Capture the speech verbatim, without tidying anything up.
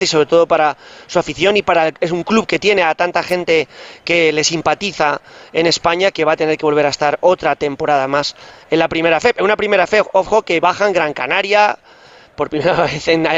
y sobre todo para su afición y para es un club que tiene a tanta gente que le simpatiza en España, que va a tener que volver a estar otra temporada más en la primera F E P, una primera F E P, ojo, que baja en Gran Canaria por primera vez en